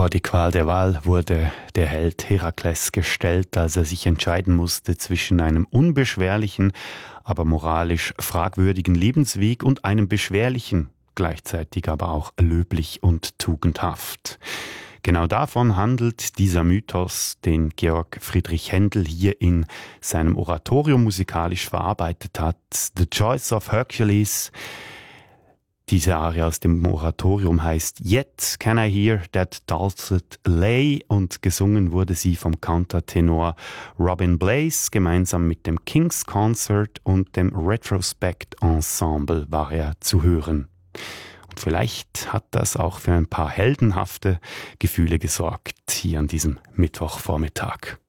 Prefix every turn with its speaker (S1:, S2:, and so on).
S1: Vor die Qual der Wahl wurde der Held Herakles gestellt, als er sich entscheiden musste zwischen einem unbeschwerlichen, aber moralisch fragwürdigen Lebensweg und einem beschwerlichen, gleichzeitig aber auch löblich und tugendhaft. Genau davon handelt dieser Mythos, den Georg Friedrich Händel hier in seinem Oratorium musikalisch verarbeitet hat. The Choice of Hercules. Diese Arie aus dem Oratorium heißt Yet Can I Hear That Dulcet Lay und gesungen wurde sie vom Countertenor Robin Blaze. Gemeinsam mit dem King's Concert und dem Retrospect Ensemble war er zu hören. Und vielleicht hat das auch für ein paar heldenhafte Gefühle gesorgt hier an diesem Mittwochvormittag.